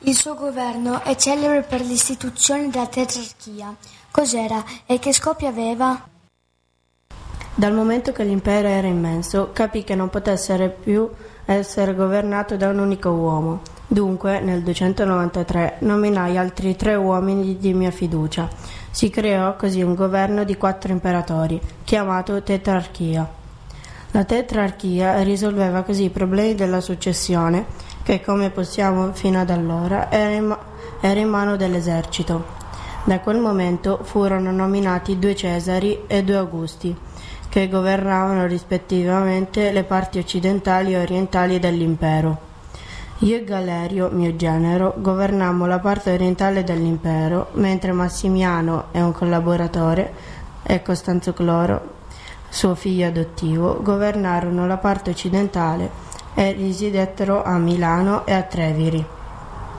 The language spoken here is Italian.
Il suo governo è celebre per l'istituzione della tetrarchia. Cos'era e che scopi aveva? Dal momento che l'impero era immenso, capì che non potesse più essere governato da un unico uomo. Dunque, nel 293, nominai altri 3 uomini di mia fiducia. Si creò così un governo di 4 imperatori, chiamato tetrarchia. La tetrarchia risolveva così i problemi della successione, che come possiamo fino ad allora era in mano dell'esercito. Da quel momento furono nominati 2 Cesari e 2 Augusti, che governavano rispettivamente le parti occidentali e orientali dell'impero. Io e Galerio, mio genero, governammo la parte orientale dell'impero, mentre Massimiano e un collaboratore, e Costanzo Cloro, suo figlio adottivo, governarono la parte occidentale e risiedettero a Milano e a Treviri.